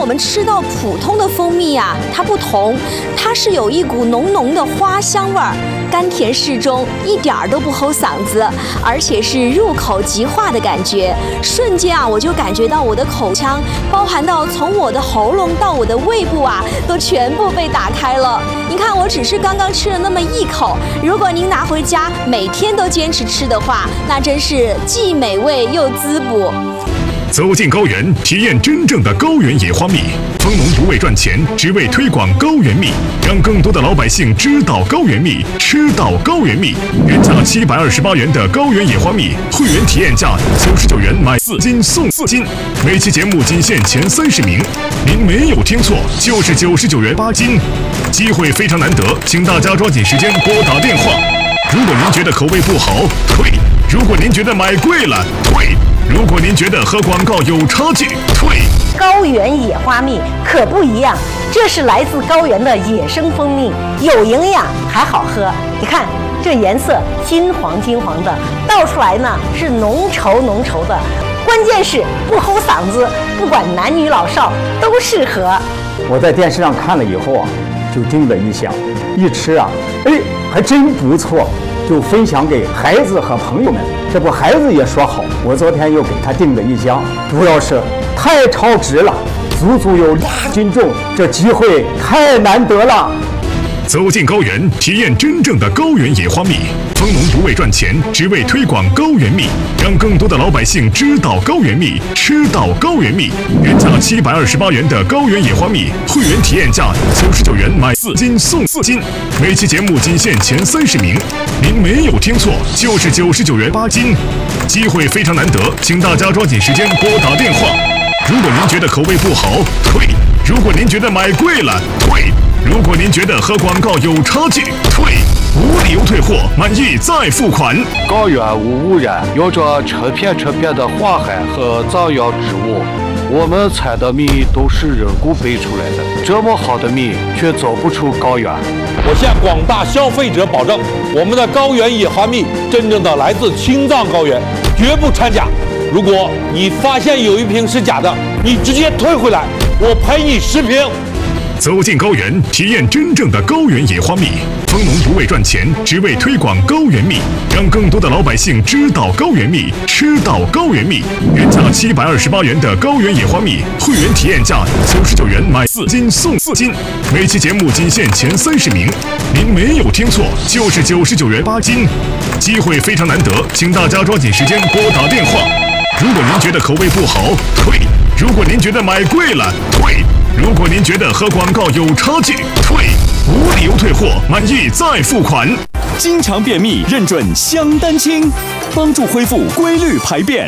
我们吃到普通的蜂蜜啊，它不同，它是有一股浓浓的花香味儿，甘甜适中，一点儿都不齁嗓子，而且是入口即化的感觉。瞬间啊，我就感觉到我的口腔，包含到从我的喉咙到我的胃部啊，都全部被打开了。你看，我只是刚刚吃了那么一口，如果您拿回家每天都坚持吃的话，那真是既美味又滋补。 走进高原，体验真正的高原野花蜜。蜂农不为赚钱，只为推广高原蜜，让更多的老百姓知道高原蜜，吃到高原蜜。原价728元的高原野花蜜，会员体验价99元买4斤送4斤。每期节目仅限前30名，您没有听错，就是99元8斤。机会非常难得，请大家抓紧时间拨打电话。如果您觉得口味不好，退；如果您觉得买贵了，退；如果您觉得和广告有差距，退。 高原野花蜜可不一样，这是来自高原的野生蜂蜜，有营养还好喝。你看这颜色金黄金黄的，倒出来呢是浓稠浓稠的，关键是不齁嗓子，不管男女老少都适合。 我在电视上看了以后啊，就叮的一响，一吃啊，还真不错，就分享给孩子和朋友们。这不孩子也说好，我昨天又给他订了一箱，主要是太超值了，足足有2斤重，这机会太难得了。 走进高原，体验真正的高原野花蜜。蜂农不为赚钱，只为推广高原蜜，让更多的老百姓知道高原蜜，吃到高原蜜。原价728元的高原野花蜜，会员体验价99元买4斤送4斤。每期节目仅限前30名，您没有听错，就是99元8斤。机会非常难得，请大家抓紧时间拨打电话。如果您觉得口味不好，退；如果您觉得买贵了，退；如果您觉得和广告有差距，退。无理由退货，满意再付款。 高原无污染，有着成片的花海和藏药植物。我们采的蜜都是人工培出来的，这么好的蜜却走不出高原。 我向广大消费者保证，我们的高原野花蜜真正的来自青藏高原，绝不掺假。如果你发现有一瓶是假的，你直接退回来，我赔你10瓶。 走进高原，体验真正的高原野花蜜。蜂农不为赚钱，只为推广高原蜜，让更多的老百姓知道高原蜜，吃到高原蜜。原价728元的高原野花蜜，会员体验价99元买4斤送4斤。每期节目仅限前30名，您没有听错，就是99元8斤。机会非常难得，请大家抓紧时间拨打电话。如果您觉得口味不好，退；如果您觉得买贵了，退；如果您觉得和广告有差距，退。无理由退货，满意再付款。 经常便秘，认准香丹清，帮助恢复规律排便。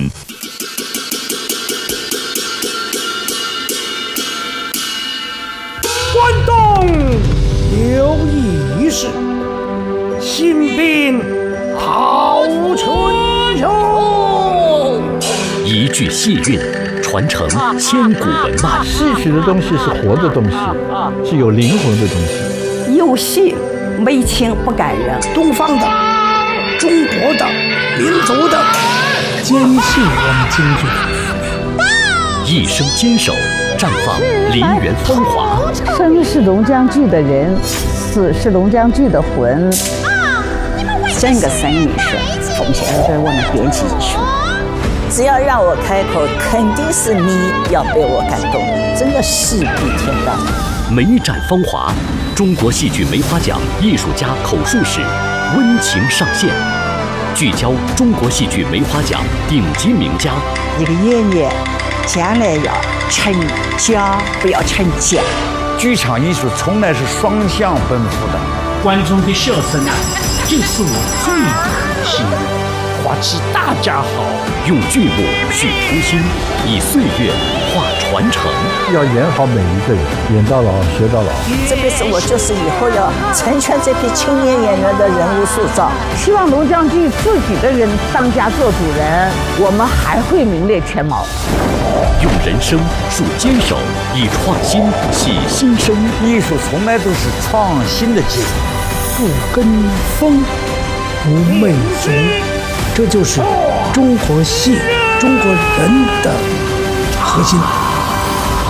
关东有义士，新兵好春秋。 一句戏韵，传承千古文脉。 戏曲的东西是活的东西，是有灵魂的东西。 有戏没情不感人， 东方的、中国的、民族的， 坚信我们京剧。 一生坚守，绽放梨园风华。 生是龙江剧的人，死是龙江剧的魂。 整个生命是奉献给我们编辑艺术。只要让我开口，肯定是你要被我感动，真的戏比天高。 梅展风华，中国戏剧梅花奖艺术家口述史温情上线，聚焦中国戏剧梅花奖顶级名家。 一个演员将来要成家，不要成家。 剧场艺术从来是双向奔赴的， 观众的笑声啊，就是我最可惜的。花期大家好， 用剧目续初心，以岁月画传承。 要演好每一个人，演到老学到老。 这辈子我就是以后要成全这批青年演员的人物塑造。 希望龙江剧自己的人当家做主人，我们还会名列前茅。 用人生树坚守，以创新洗新生。 艺术从来都是创新的结果， 不跟风，不媚俗。这就是中国戏、中国人的核心。